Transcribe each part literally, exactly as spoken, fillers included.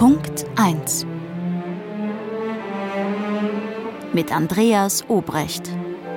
Punkt eins mit Andreas Obrecht.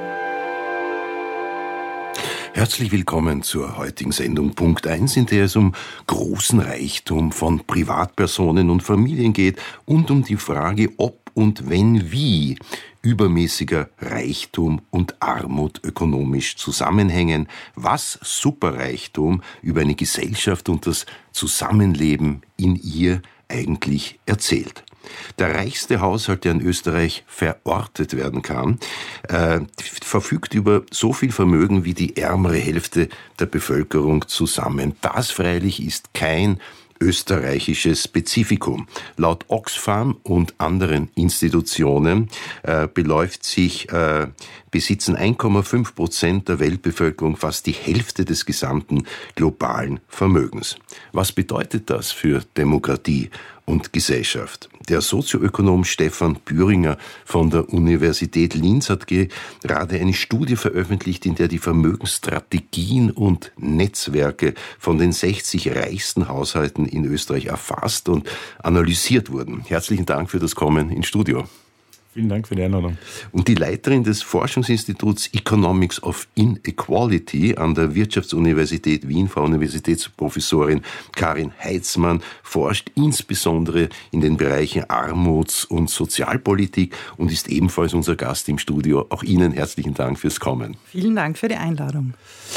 Herzlich willkommen zur heutigen Sendung Punkt eins, in der es um großen Reichtum von Privatpersonen und Familien geht und um die Frage, ob und wenn wie übermäßiger Reichtum und Armut ökonomisch zusammenhängen, was Superreichtum über eine Gesellschaft und das Zusammenleben in ihr eigentlich erzählt. Der reichste Haushalt, der in Österreich verortet werden kann, äh, verfügt über so viel Vermögen wie die ärmere Hälfte der Bevölkerung zusammen. Das freilich ist kein österreichisches Spezifikum. Laut Oxfam und anderen Institutionen äh, beläuft sich, äh, besitzen eins Komma fünf Prozent der Weltbevölkerung fast die Hälfte des gesamten globalen Vermögens. Was bedeutet das für Demokratie und Gesellschaft? Der Sozioökonom Stefan Bühringer von der Universität Linz hat gerade eine Studie veröffentlicht, in der die Vermögensstrategien und Netzwerke von den sechzig reichsten Haushalten in Österreich erfasst und analysiert wurden. Herzlichen Dank für das Kommen ins Studio. Vielen Dank für die Einladung. Und die Leiterin des Forschungsinstituts Economics of Inequality an der Wirtschaftsuniversität Wien, Frau Universitätsprofessorin Karin Heitzmann, forscht insbesondere in den Bereichen Armuts- und Sozialpolitik und ist ebenfalls unser Gast im Studio. Auch Ihnen herzlichen Dank fürs Kommen. Vielen Dank für die Einladung.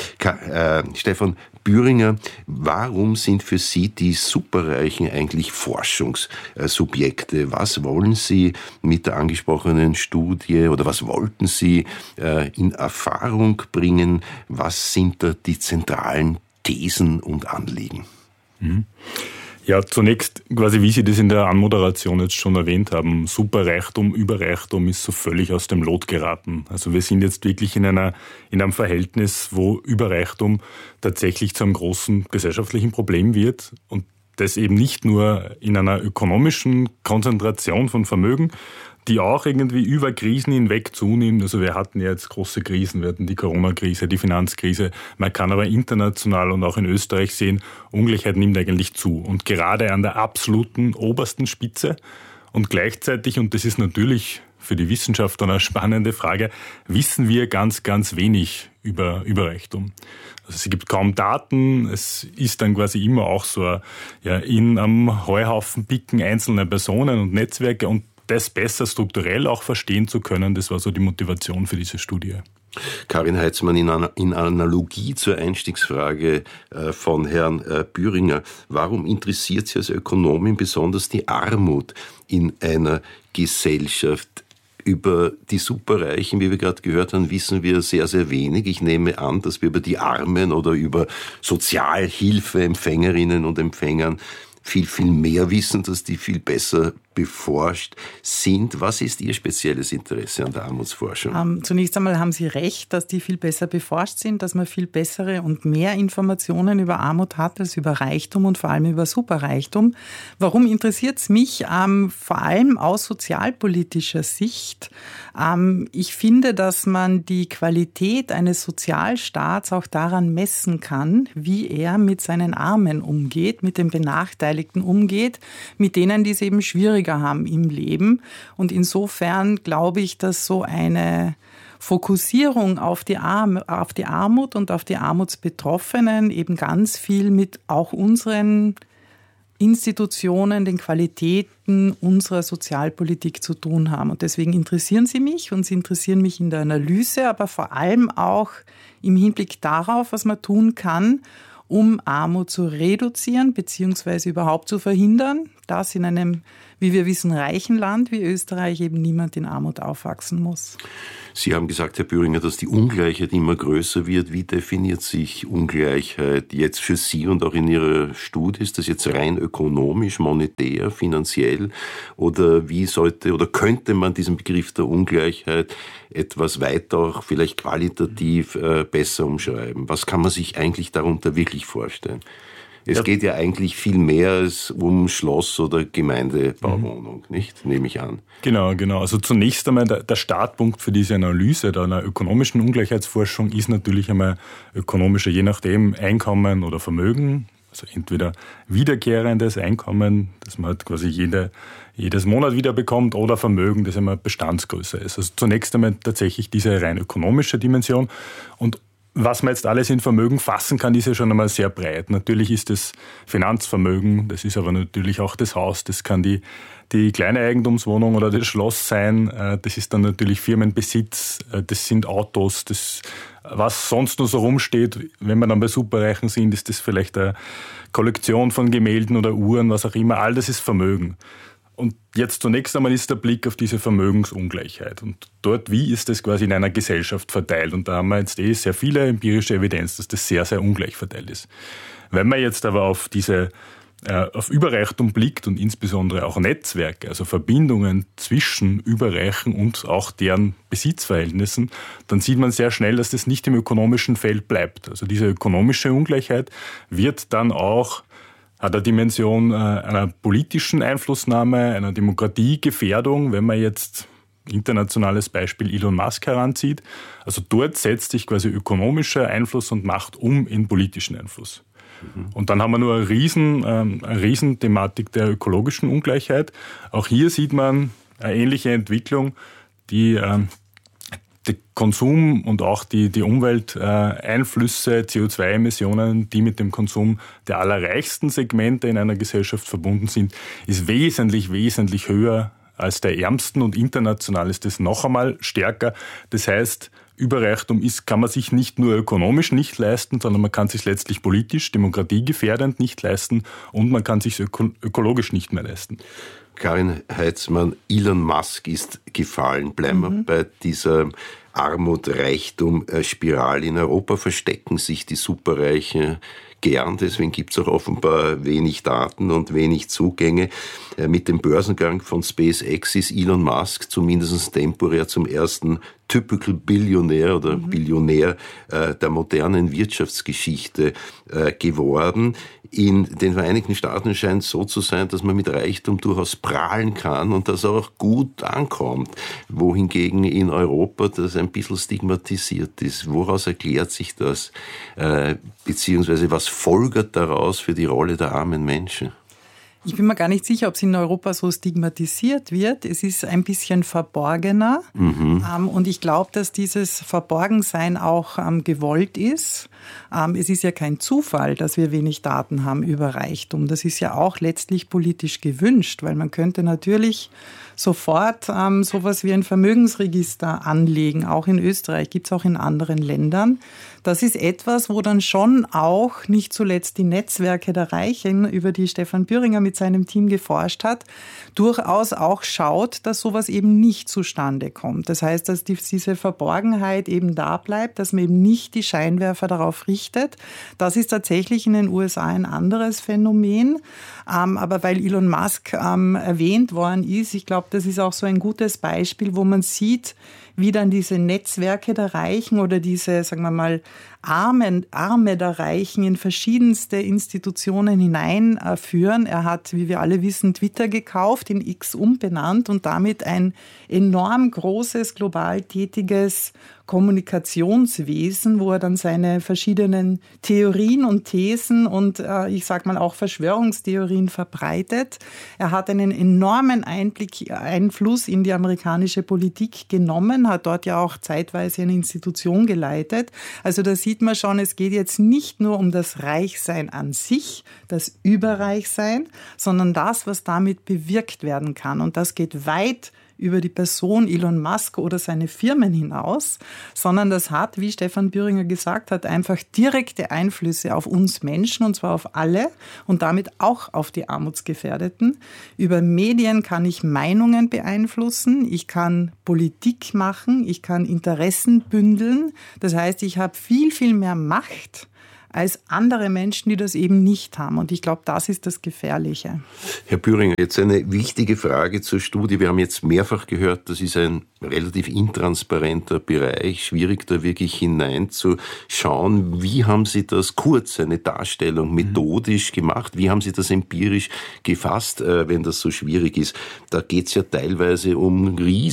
Ka- äh, Stefan Bühringer, warum sind für Sie die Superreichen eigentlich Forschungssubjekte? Was wollen Sie mit der angesprochenen Studie oder was wollten Sie äh, in Erfahrung bringen? Was sind da die zentralen Thesen und Anliegen? Mhm. Ja, zunächst quasi, wie Sie das in der Anmoderation jetzt schon erwähnt haben, Superreichtum, Überreichtum ist so völlig aus dem Lot geraten. Also wir sind jetzt wirklich in einer in einem Verhältnis, wo Überreichtum tatsächlich zu einem großen gesellschaftlichen Problem wird und das eben nicht nur in einer ökonomischen Konzentration von Vermögen, die auch irgendwie über Krisen hinweg zunimmt. Also wir hatten ja jetzt große Krisen, wir hatten die Corona-Krise, die Finanzkrise. Man kann aber international und auch in Österreich sehen, Ungleichheit nimmt eigentlich zu. Und gerade an der absoluten obersten Spitze und gleichzeitig, und das ist natürlich für die Wissenschaft eine spannende Frage, wissen wir ganz, ganz wenig über Überreichtum. Also es gibt kaum Daten, es ist dann quasi immer auch so ja, in am Heuhaufen picken einzelne Personen und Netzwerke und das besser strukturell auch verstehen zu können, das war so die Motivation für diese Studie. Karin Heitzmann, in, Ana- in Analogie zur Einstiegsfrage äh, von Herrn äh, Bühringer, warum interessiert Sie als Ökonomin besonders die Armut in einer Gesellschaft? Über die Superreichen, wie wir gerade gehört haben, wissen wir sehr, sehr wenig. Ich nehme an, dass wir über die Armen oder über Sozialhilfeempfängerinnen und Empfängern viel, viel mehr wissen, dass die viel besser beforscht sind. Was ist Ihr spezielles Interesse an der Armutsforschung? Ähm, zunächst einmal haben Sie recht, dass die viel besser beforscht sind, dass man viel bessere und mehr Informationen über Armut hat als über Reichtum und vor allem über Superreichtum. Warum interessiert es mich? Ähm, vor allem aus sozialpolitischer Sicht. Ähm, ich finde, dass man die Qualität eines Sozialstaats auch daran messen kann, wie er mit seinen Armen umgeht, mit den Benachteiligten umgeht, mit denen, die es eben schwierig haben im Leben. Und insofern glaube ich, dass so eine Fokussierung auf die, Arm, auf die Armut und auf die Armutsbetroffenen eben ganz viel mit auch unseren Institutionen, den Qualitäten unserer Sozialpolitik zu tun haben. Und deswegen interessieren sie mich und sie interessieren mich in der Analyse, aber vor allem auch im Hinblick darauf, was man tun kann, um Armut zu reduzieren bzw. überhaupt zu verhindern, dass in einem, wie wir wissen, reichen Land wie Österreich eben niemand in Armut aufwachsen muss. Sie haben gesagt, Herr Bühringer, dass die Ungleichheit immer größer wird. Wie definiert sich Ungleichheit jetzt für Sie und auch in Ihrer Studie? Ist das jetzt rein ökonomisch, monetär, finanziell? Oder wie sollte oder könnte man diesen Begriff der Ungleichheit etwas weiter auch vielleicht qualitativ äh, besser umschreiben? Was kann man sich eigentlich darunter wirklich vorstellen? Es ja. geht ja eigentlich viel mehr als um Schloss- oder Gemeindebauwohnung, mhm. nicht? Nehme ich an. Genau, genau. Also zunächst einmal der, der Startpunkt für diese Analyse der einer ökonomischen Ungleichheitsforschung ist natürlich einmal ökonomische, je nachdem, Einkommen oder Vermögen. Also entweder wiederkehrendes Einkommen, das man halt quasi jede, jedes Monat wieder bekommt, oder Vermögen, das einmal bestandsgrößer ist. Also zunächst einmal tatsächlich diese rein ökonomische Dimension. Und was man jetzt alles in Vermögen fassen kann, ist ja schon einmal sehr breit. Natürlich ist das Finanzvermögen, das ist aber natürlich auch das Haus, das kann die, die kleine Eigentumswohnung oder das Schloss sein, das ist dann natürlich Firmenbesitz, das sind Autos, das, was sonst nur so rumsteht. Wenn wir dann bei Superreichen sind, ist das vielleicht eine Kollektion von Gemälden oder Uhren, was auch immer, all das ist Vermögen. Und jetzt zunächst einmal ist der Blick auf diese Vermögensungleichheit. Und dort, wie ist das quasi in einer Gesellschaft verteilt? Und da haben wir jetzt eh sehr viele empirische Evidenz, dass das sehr, sehr ungleich verteilt ist. Wenn man jetzt aber auf diese, äh, auf Überreichtum blickt und insbesondere auch Netzwerke, also Verbindungen zwischen Überreichen und auch deren Besitzverhältnissen, dann sieht man sehr schnell, dass das nicht im ökonomischen Feld bleibt. Also diese ökonomische Ungleichheit wird dann auch hat eine Dimension einer politischen Einflussnahme, einer Demokratiegefährdung, wenn man jetzt internationales Beispiel Elon Musk heranzieht. Also dort setzt sich quasi ökonomischer Einfluss und Macht um in politischen Einfluss. Mhm. Und dann haben wir nur eine riesen, eine riesen Thematik der ökologischen Ungleichheit. Auch hier sieht man eine ähnliche Entwicklung, die der Konsum und auch die, die Umwelteinflüsse, C O zwei Emissionen, die mit dem Konsum der allerreichsten Segmente in einer Gesellschaft verbunden sind, ist wesentlich, wesentlich höher als der ärmsten, und international ist das noch einmal stärker. Das heißt, Überreichtum ist, kann man sich nicht nur ökonomisch nicht leisten, sondern man kann sich letztlich politisch, demokratiegefährdend nicht leisten, und man kann sich öko- ökologisch nicht mehr leisten. Karin Heitzmann, Elon Musk ist gefallen. Bleiben wir mhm. bei dieser Armut-Reichtum-Spirale. In Europa verstecken sich die Superreichen gern, deswegen gibt es auch offenbar wenig Daten und wenig Zugänge. Mit dem Börsengang von SpaceX ist Elon Musk zumindest temporär zum ersten Typical Billionär oder mhm. Billionär äh, der modernen Wirtschaftsgeschichte äh, geworden. In den Vereinigten Staaten scheint es so zu sein, dass man mit Reichtum durchaus prahlen kann und das auch gut ankommt, wohingegen in Europa das ein bisschen stigmatisiert ist. Woraus erklärt sich das? Äh, beziehungsweise was folgert daraus für die Rolle der armen Menschen? Ich bin mir gar nicht sicher, ob es in Europa so stigmatisiert wird. Es ist ein bisschen verborgener. Mhm. Ähm, und ich glaube, dass dieses Verborgensein auch ähm, gewollt ist. Ähm, es ist ja kein Zufall, dass wir wenig Daten haben über Reichtum. Das ist ja auch letztlich politisch gewünscht, weil man könnte natürlich sofort ähm, sowas wie ein Vermögensregister anlegen. Auch in Österreich, gibt es auch in anderen Ländern. Das ist etwas, wo dann schon auch nicht zuletzt die Netzwerke der Reichen, über die Stefan Büringer mit seinem Team geforscht hat, durchaus auch schaut, dass sowas eben nicht zustande kommt. Das heißt, dass die, diese Verborgenheit eben da bleibt, dass man eben nicht die Scheinwerfer darauf richtet. Das ist tatsächlich in den U S A ein anderes Phänomen. Ähm, aber weil Elon Musk ähm, erwähnt worden ist, ich glaube, das ist auch so ein gutes Beispiel, wo man sieht, wie dann diese Netzwerke der Reichen oder diese, sagen wir mal, Arme, Arme der Reichen in verschiedenste Institutionen hineinführen. Er hat, wie wir alle wissen, Twitter gekauft, in X umbenannt und damit ein enorm großes, global tätiges Kommunikationswesen, wo er dann seine verschiedenen Theorien und Thesen und äh, ich sag mal auch Verschwörungstheorien verbreitet. Er hat einen enormen Einblick, Einfluss in die amerikanische Politik genommen, hat dort ja auch zeitweise eine Institution geleitet. Also da sieht man schon, es geht jetzt nicht nur um das Reichsein an sich, das Überreichsein, sondern das, was damit bewirkt werden kann. Und das geht weit über die Person Elon Musk oder seine Firmen hinaus, sondern das hat, wie Stefan Büringer gesagt hat, einfach direkte Einflüsse auf uns Menschen, und zwar auf alle und damit auch auf die Armutsgefährdeten. Über Medien kann ich Meinungen beeinflussen, ich kann Politik machen, ich kann Interessen bündeln. Das heißt, ich habe viel, viel mehr Macht als andere Menschen, die das eben nicht haben. Und ich glaube, das ist das Gefährliche. Herr Büringer, jetzt eine wichtige Frage zur Studie. Wir haben jetzt mehrfach gehört, das ist ein relativ intransparenter Bereich, schwierig da wirklich hineinzuschauen. Wie haben Sie das kurz, eine Darstellung methodisch gemacht? Wie haben Sie das empirisch gefasst, wenn das so schwierig ist? Da geht es ja teilweise um riesige